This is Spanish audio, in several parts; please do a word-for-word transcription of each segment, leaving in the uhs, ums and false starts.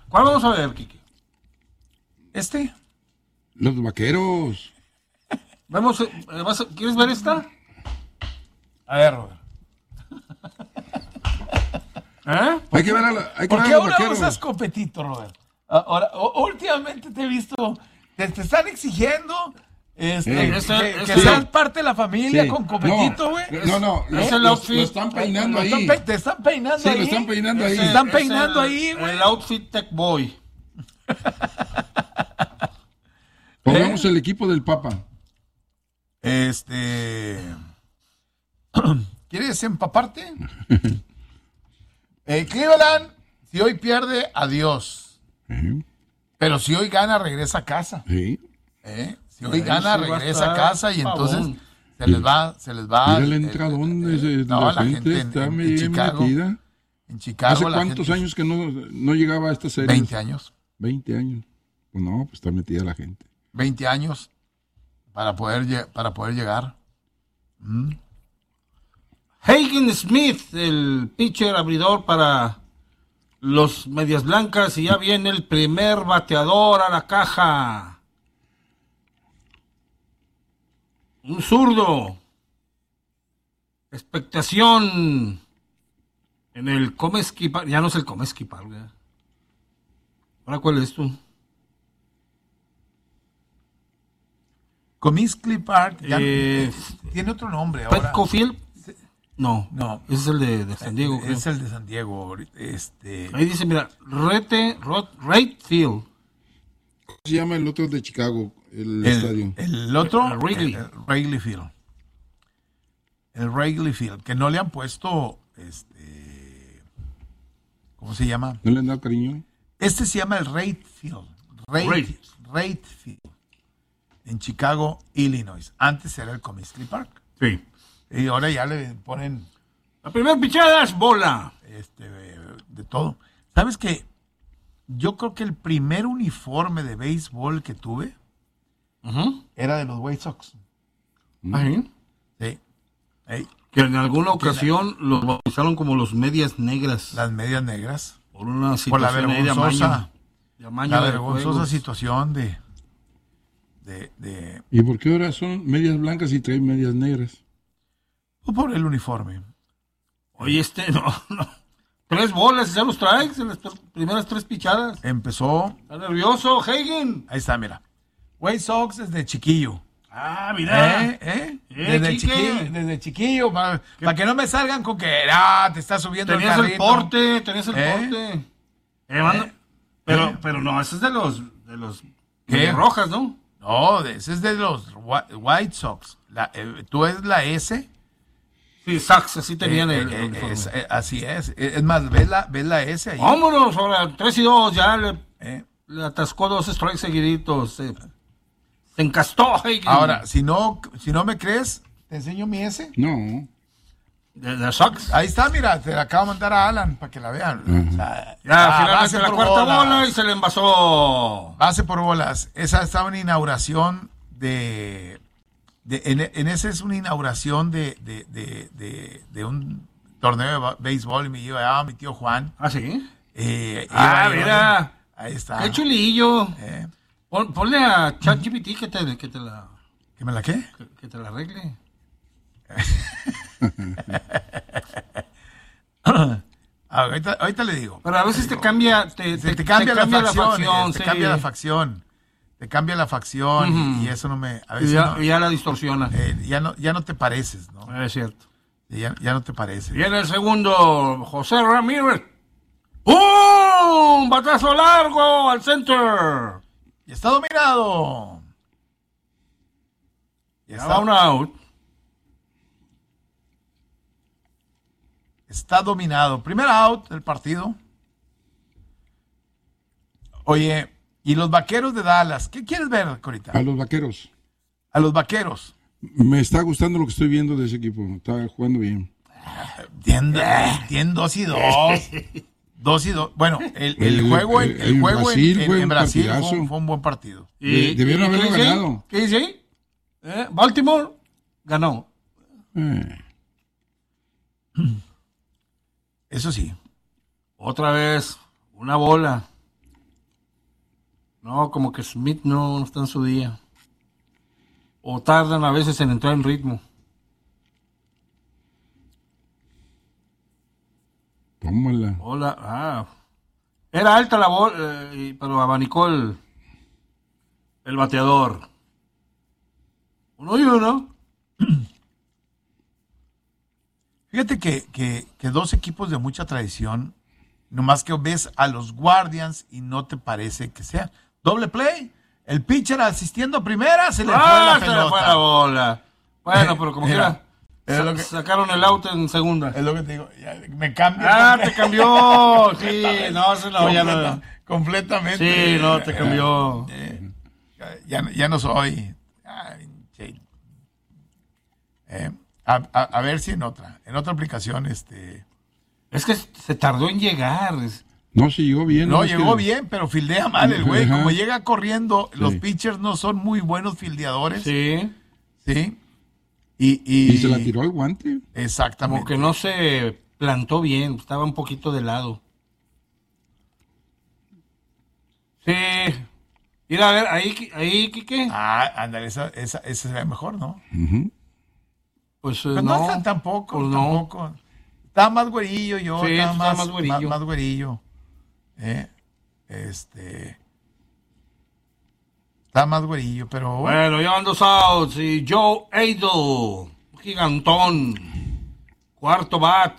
¿Cuál vamos a ver, Kike? ¿Este? Los Vaqueros. Vamos, eh, vas a- ¿Quieres ver esta? A ver, Robert. ¿Eh? Hay que ver a, la, hay que ¿Por ver qué a los ahora Vaqueros. usas Copetito, Robert? Ahora, o- últimamente te he visto, te, te están exigiendo este, Eh, que, ese- que ese- seas parte de la familia Sí. con Copetito, güey. No, no, no. Es lo, el lo- outfit. lo están peinando Lo ahí. están pe- te están peinando Sí, ahí. lo están peinando ahí. Se están Es peinando el- ahí, güey. El outfit tech boy. Pongamos el equipo del Papa. Este. ¿Quieres empaparte? eh, Cleveland, si hoy pierde, adiós. Sí, Pero si hoy gana, regresa a casa. sí. ¿eh? Si hoy Ahí gana, sí va a regresa a estar casa y entonces pavón. se les va, se les va. Mira el el- entradón el- de, de no, la, la gente, gente en- está en bien Chicago. metida. En Chicago. ¿Hace la cuántos gente- años que no, no llegaba a esta serie? veinte años. veinte años. Pues no, pues está metida la gente. veinte años para poder, lle- para poder llegar. Mm. Hagen Smith, el pitcher abridor para los Medias Blancas, y ya viene el primer bateador a la caja. Un zurdo. Expectación en el Comiskey Park. Ya no es el Comiskey Park, ¿verdad? ¿Ahora cuál es tú? Comiskey Park ya- Eh, tiene otro nombre ahora. Petco Field. No, No. ese es el de, de San Diego. creo. Es el de San Diego. ahorita, Este, Ahí dice, mira, Rete, Rot, Rate Field. ¿Cómo se llama el otro de Chicago? El, el, estadio. el otro, El Wrigley. el- el Wrigley Field. El Wrigley Field, que no le han puesto, este, ¿cómo se llama? ¿No le han dado cariño? Este se llama el Rate Field. Rate, Rate. Rate Field. En Chicago, Illinois. Antes era el Comiskey Park. Sí. Y ahora ya le ponen La primera pichada es bola. este, de todo. ¿Sabes qué? Yo creo que el primer uniforme de béisbol que tuve Ujú. era de los White Sox. Ahí. Sí. Ey, Que en alguna ocasión los bautizaron como los medias negras. las medias negras. por una Por la situación ahí de vergonzosa, amaño. De amaño la de vergonzosa juegos. situación de, de, de ¿Y por qué ahora son medias blancas y traen medias negras? por el uniforme. Oye, este, no, no. Tres bolas, ya los traes en las tres- primeras tres pichadas. Empezó, Está nervioso, Hagen. ahí está, mira. White Sox desde chiquillo. Ah, mira. ¿Eh? ¿Eh? Eh, Desde, Quique. chiquillo desde chiquillo, para, para que no me salgan con que ah, te está subiendo Tenías el el carrito. porte, tenías el ¿Eh? porte. Eh, mano, ¿Eh? Pero, ¿Eh? pero no, ese es de los, de los ¿Qué? medias rojas, ¿no? No, de- ese es de los Whi- White Sox. La, eh, tú es la S. Sí, Sachs, así tenían eh, el, eh, el uniforme. es- eh, así es. Eh, Es más, ves la, ves la S ahí. Vámonos, ahora, tres y dos, ya le, ¿Eh? le atascó dos strikes seguiditos. Se, se encastó, Hagen. Ahora, si no, si no me crees, te enseño mi S. No. De, de Sachs. Ahí está, mira, te la acabo de mandar a Alan para que la vean. O sea, Ya, ah, finalmente base la por cuarta bolas. bola y se le envasó. Base por bolas. Esa estaba en inauguración de. de- en, en esa es una inauguración de, de, de, de, de un torneo de ba- béisbol y me llevaba mi tío Juan. ¿Ah, sí? Eh, Ah, iba- mira. Ahí está. Qué chulillo. Eh, Pon- ponle a ChatGPT que te, que te la ¿Que me la qué? que, que te la arregle. Ah, ahorita, ahorita le digo. Pero a veces te cambia, te, Se te, cambia, la facción, eh, te sí. cambia la facción. Te cambia la facción y- Ujú. y eso no me. A Y veces ya, no- y ya la distorsiona. eh, ya, no, ya no te pareces, ¿no? Es cierto. Ya, ya no te pareces. Viene el segundo, José Ramírez. ¡Pum! Batazo largo al center. Y está dominado. Y Ya está, va un out. está dominado. Primer out del partido. Oye, y los vaqueros de Dallas. ¿Qué quieres ver, Corita? A los vaqueros. A los vaqueros. Me está gustando lo que estoy viendo de ese equipo. Está jugando bien. Tienen, tienen dos y dos. Dos y dos. Bueno, el, el El- juego, en, el- el en juego en- Brasil en, fue en un Brasil fue partidazo. un, fue un buen partido. De- debieron qué haberlo dice ahí? ganado. ¿Qué dice ahí? Eh, Baltimore ganó. Eh, Eso sí. Otra vez, una bola. No, como que Smith no, no está en su día. O tardan a veces en entrar en ritmo. Tómala. Hola, ah. Era alta la bola, eh, pero abanicó el, el bateador. Uno y uno. Fíjate que, que, que dos equipos de mucha tradición, nomás que ves a los Guardians y no te parece que sea doble play. El pitcher asistiendo a primera, se le fue Ah, la se pelota. le fue la bola. Bueno, pero como Mira, quiera, es lo que- sacaron el out en segunda. Es lo que te digo. Ya, me cambia. Ah, te cambió. Sí, no, eso no, ya Completa- no. completamente. Sí, no, te cambió. Eh, ya, ya no soy. Ay, che. Eh, a, a, a ver si en otra, en otra aplicación, este. Es que se tardó en llegar. es- No, sí llegó bien. No, es llegó que- bien, pero fildea mal el güey. Ajá. Como llega corriendo, los Sí. pitchers no son muy buenos fildeadores. Sí, ¿Sí? Y, y, Y se la tiró el guante. Exactamente. como que no se plantó bien, estaba un poquito de lado. Sí. Mira, a ver, ahí, ahí, Quique. Ah, ándale, esa, esa, esa se ve mejor, ¿no? Ujú. Pues eh, Pero no. no, está tampoco, pues no. tampoco. Está más güerillo yo, Sí, está está más, más güerillo. Más, más güerillo. ¿Eh? Este. Está más güerillo, pero bueno. Bueno, llevan dos outs y Joe Adel, gigantón, cuarto bat,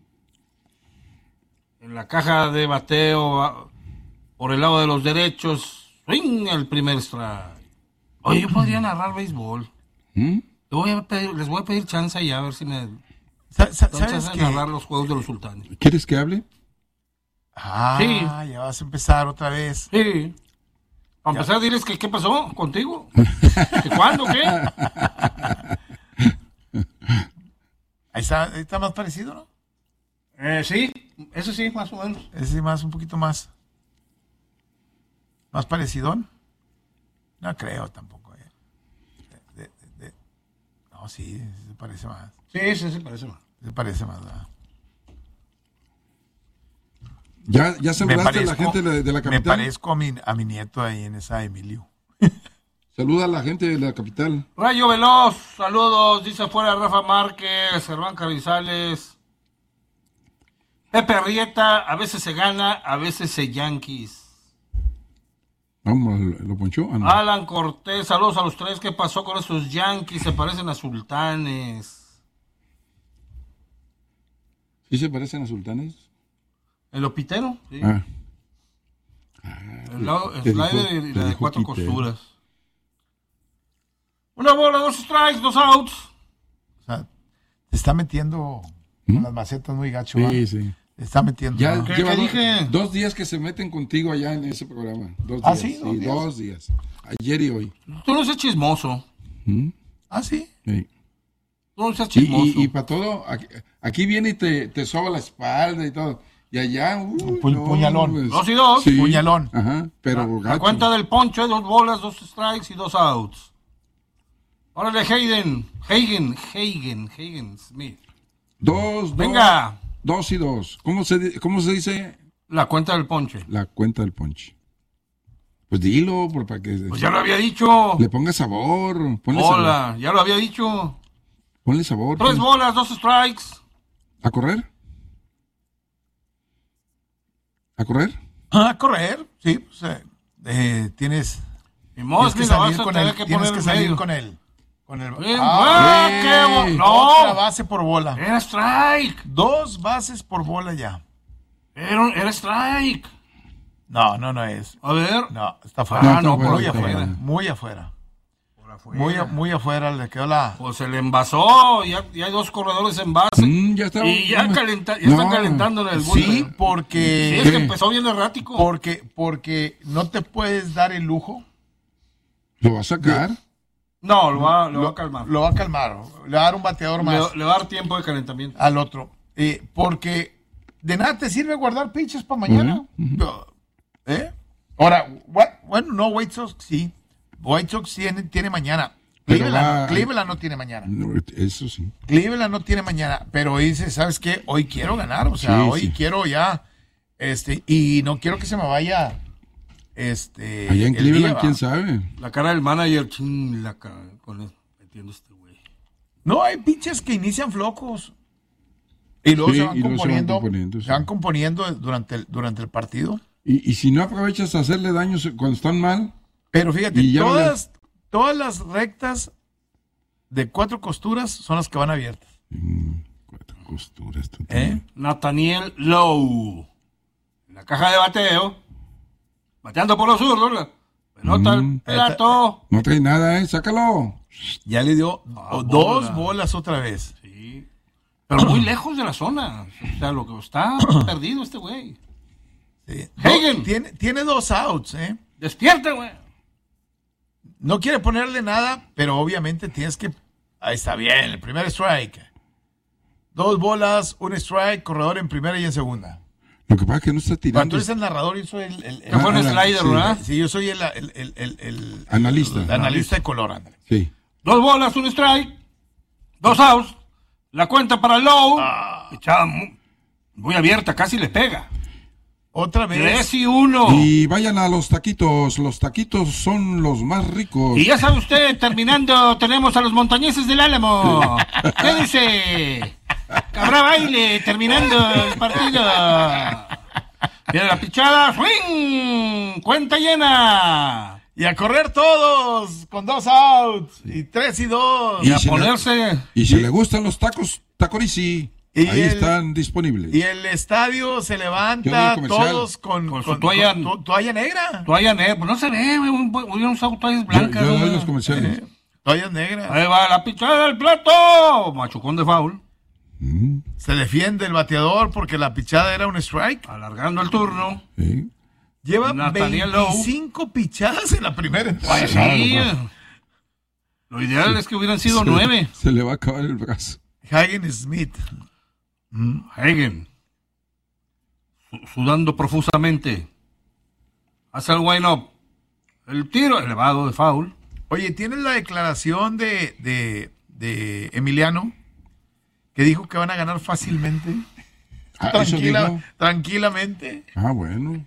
en la caja de bateo a- por el lado de los derechos, swing el primer strike. Oye, yo podría narrar béisbol. ¿Mm? Les voy a pedir, les voy a pedir chance y a ver si me Sa- sa- dan ¿Sabes chance de qué? narrar los juegos de los sultanes. ¿Quieres que hable? Ah, Sí. ya vas a empezar otra vez. Sí. Para Ya. empezar, diles que qué pasó contigo. ¿Que cuándo? ¿Qué? Ahí está, ahí está más parecido, ¿no? Eh, sí, eso sí, más o menos. Ese sí más, un poquito más. Más parecidón. No creo tampoco. eh. De- de- de- no, sí, sí se parece más. Sí, sí, sí, parece más. Se parece más, ¿verdad? ¿Ya, ya Me saludaste a la parezco- gente de la, de la Me capital? parezco a mi, a mi nieto ahí en esa Emilio. Saluda a la gente de la capital. Rayo Veloz, saludos, dice afuera Rafa Márquez, Germán Carrizales. Pepe Arrieta, a veces se gana, a veces se yanquis. Vamos, ¿lo lo ponchó? Ah, no. Alan Cortés, saludos a los tres. ¿Qué pasó con esos yanquis? Se parecen a sultanes. ¿Sí se parecen a sultanes? ¿El opitero? Sí. Ah. El, lado- el Te dijo- slider y te la de dijo cuatro Quite. costuras. Una bola, dos strikes, dos outs. O sea, te está metiendo con las macetas muy gacho. ¿va? Sí, sí. Te está metiendo. Ya ¿no? ¿Qué- lleva qué do- dije? dos días que se meten contigo allá en ese programa. Dos días. ¿Ah, sí? ¿Dos días? dos días. Ayer y hoy. Tú no seas chismoso. ¿Mm? Ah, sí. Sí. Tú no seas Y, chismoso. y, y para todo, aquí, aquí viene y te, te soba la espalda y todo. Y allá, uy, Pu- puñalón. pues, Dos y dos. sí. Puñalón. Ajá, pero La gacho. cuenta del poncho, dos bolas, dos strikes y dos outs. Órale, Hayden. Hagen, Hagen, Hagen Smith. Dos, dos. Venga. Dos y dos. ¿Cómo se, di- cómo se dice La cuenta del ponche. la cuenta del ponche? Pues dilo, por, para que Pues ya lo había dicho. le ponga sabor. Ponle sabor. Hola, ya lo había dicho. Ponle sabor. Tres ponle- bolas, dos strikes. ¿A correr? ¿A correr? Ah, correr. Sí, pues, eh, eh, tienes, Y tienes Mosley que lo vas salir a con tener él. que Tienes poner que en salir medio. con él. Con el, Bien, Ah, ¡ah, qué bo- otra ¡No! base por bola. Era strike. Dos bases por bola ya. Era, era strike. No, no, no es. A ver. No, está afuera. Ah, no, está por muy fuera, afuera. está fuera. Muy afuera. Por afuera. Muy, a- muy afuera le quedó la. Pues se le envasó. Ya, ya hay dos corredores en base. Mm, ya está. Y ya, no, calenta, ya no. están calentando en el Sí, bullpen. Sí, porque. es que empezó bien errático. Porque, porque no te puedes dar el lujo. ¿Lo va a sacar? No, lo va, lo va a calmar. Lo va a calmar. Le va a dar un bateador más Le, le va a dar tiempo de calentamiento. al otro. Eh, porque de nada te sirve guardar pinches para mañana. ¿Eh? Ahora, gua- bueno, no, White Sox sí. White Sox tiene, tiene mañana. Pero Cleveland, va- Cleveland no tiene mañana. No, eso sí. Cleveland no tiene mañana, pero dice, ¿sabes qué? Hoy quiero ganar, o sea, Sí, hoy sí. quiero ya, este, y no quiero que se me vaya Este, Allá en el Cleveland, día, quién va. sabe. La cara del manager, ching, la cara, con el, metiendo este güey. No, hay pitchers que inician flojos. Y luego Sí, se van y luego se van componiendo, componiendo, sí. se van componiendo durante el, durante el partido. Y, y si no aprovechas a hacerle daños cuando están mal, Pero fíjate, Y ya no le- todas, todas las rectas de cuatro costuras son las que van abiertas. mm, cuatro costuras. tú ¿Eh? también. Nathaniel Lowe. En la caja de bateo. Bateando por los zurdos. la Pelota al Mm. plato. No trae nada, ¿eh? Sácalo. Ya le dio Ah, dos bola. bolas otra vez. Sí. Pero muy lejos de la zona. O sea, lo que está perdido este güey. Sí. Hagen. Do- tiene, tiene dos outs, ¿eh? Despierta, güey. No quiere ponerle nada, pero obviamente tienes que... Ahí está bien, el primer strike. Dos bolas, un strike, corredor en primera y en segunda. Lo que pasa es que no está Cuando tirando. eres el narrador, yo soy el... el, el- Que fue un Ah, la- slider, sí. ¿verdad? sí, yo soy el, el, el, el- el- Analista. el analista de color, ándale. Sí. Dos bolas, un strike. Dos outs. La cuenta para Lowe. Ah. Echada muy, muy abierta, casi le pega. Otra vez. Tres y uno. Y vayan a los taquitos. Los taquitos son los más ricos. Y ya sabe usted, terminando, tenemos a los montañeses del Álamo. ¿Qué dice? Cabrá baile, terminando el partido. Viene la pichada, swing, cuenta llena. Y a correr todos con dos outs. Y tres y dos. Y a si le- ponerse... Y si le gustan los tacos, Tacorisi, Y ahí el- están disponibles. Y el estadio se Yo levanta digo comercial. todos con, Con con, su toalla- con to- toalla negra. Toalla negra, pues no se ve, güey, un- un- unos toallas Yo, blancas. yo doy güey. los comerciales. Eh, toallas negras. Ahí va la pichada del plato. Machucón de foul. Mm, Se defiende el bateador porque la pichada era un strike. Alargando el turno. sí. Lleva Nathaniel Lowe. veinticinco pichadas en la primera entrada. Pues sí. Lo ideal es que hubieran sido Se- nueve. Se le va a acabar el brazo. Hagen Smith. Hagen. Su- Sudando profusamente. Hace el wind-up. El tiro elevado de foul. Oye, ¿tienes la declaración de, de, de Emiliano? Que dijo que van a ganar fácilmente. Ah, ¿eso Tranquila, dijo? tranquilamente. Ah, bueno.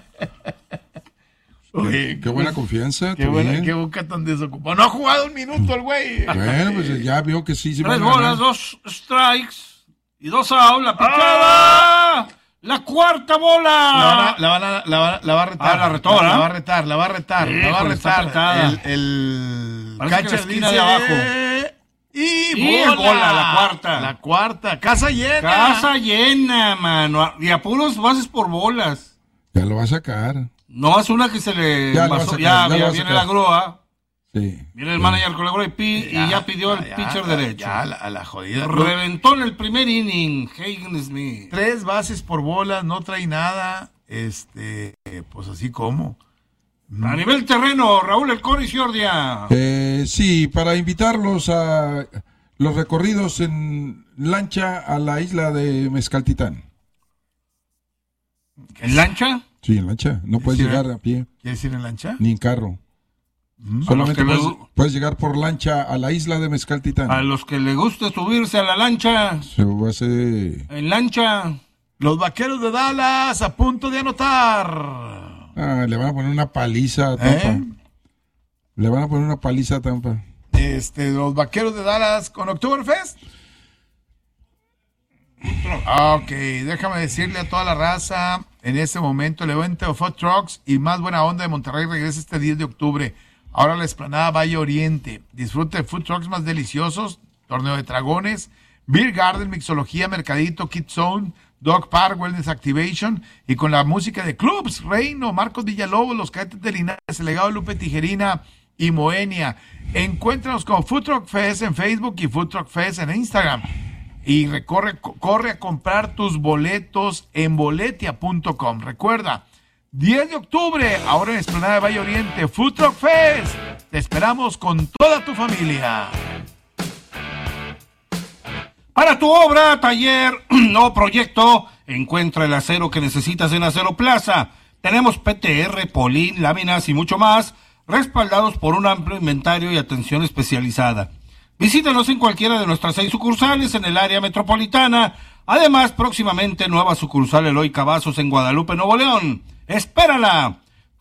Oye, Qué buena confianza. Qué está buena, bien. qué boca tan desocupado. No ha jugado un minuto el güey. Bueno, pues ya vio que sí se Tres van a bolas, ganar. dos strikes y dos out. La pichada. La cuarta bola. La, van a- la, van a- la, va- la va a retar. Ah, la retó, la, ¿verdad? va a retar, la va a retar, la va a Híjole, está retar. apretada. El, el Parece que la catcher esquina dice, de abajo. Y, Y bola. bola, la cuarta. La cuarta. Casa llena. Casa llena, mano. Y a puros bases por bolas. Ya lo va a sacar. No es una que se le... Ya lo va a pasó- sacar, ya, ya lo ya va a viene sacar. la grúa. Sí. Viene el manager con la grúa y, pi- y ya pidió el ya, pitcher ya, derecho. Ya, a la, a la jodida. Reventó en el primer inning. Hagen Smith. Tres bases por bola, no trae nada. Este, pues así como. A nivel terreno, Raúl El Cori Ciordia. Eh, sí, para invitarlos a los recorridos en lancha a la isla de Mezcaltitán. ¿En lancha? Sí, en lancha. No puedes Sí, llegar a pie, ¿Quieres ir en lancha? ni en carro. A Solamente los que puedes, le- puedes llegar por lancha a la isla de Mezcaltitán. A los que les guste subirse a la lancha. Se va a hacer... En lancha. Los vaqueros de Dallas a punto de anotar. Ah, le van a poner una paliza a Tampa. ¿Eh? Le van a poner una paliza a Tampa. Este, los vaqueros de Dallas con Oktoberfest. Ah, ok, déjame decirle a toda la raza, en este momento el evento de Food Trucks y más buena onda de Monterrey regresa este diez de octubre. Ahora la explanada Valle Oriente. Disfrute de Food Trucks más deliciosos, torneo de dragones, Beer Garden, mixología, mercadito, Kid Zone, Dog Park, Wellness Activation y con la música de Clubs, Reino, Marcos Villalobos, Los Cadetes de Linares, El Legado de Lupe Tijerina y Moenia. Encuéntranos como Food Truck Fest en Facebook y Food Truck Fest en Instagram. Y recorre, co- corre a comprar tus boletos en boletia punto com. Recuerda, diez de octubre, ahora en Esplanada de Valle Oriente, Food Truck Fest. Te esperamos con toda tu familia. Para tu obra, taller o proyecto, encuentra el acero que necesitas en Acero Plaza. Tenemos P T R, Polín, láminas y mucho más, respaldados por un amplio inventario y atención especializada. Visítanos en cualquiera de nuestras seis sucursales en el área metropolitana. Además, próximamente nueva sucursal Eloy Cavazos en Guadalupe, Nuevo León. ¡Espérala!